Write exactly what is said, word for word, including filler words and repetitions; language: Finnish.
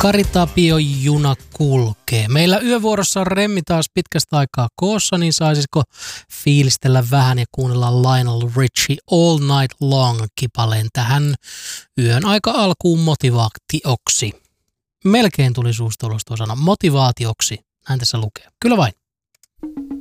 Kari Tapio juna kulkee. Meillä yövuorossa on Remmi taas pitkästä aikaa koossa, niin saisiko fiilistellä vähän ja kuunnella Lionel Richie All Night Long-kipaleen tähän yön aika alkuun motivaatioksi. Melkein tuli suusta ulos tuo sana motivaatioksi. Näin tässä lukee. Kyllä vain.